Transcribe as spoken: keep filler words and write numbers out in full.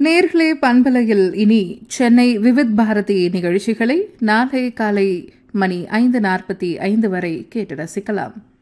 நேர்களே, பண்பலையில் இனி சென்னை விவித் பாரதி நிகழ்ச்சிகளை நாளை காலை மணி ஐந்து நாற்பத்தி ஐந்து வரை கேட்டு ரசிக்கலாம்.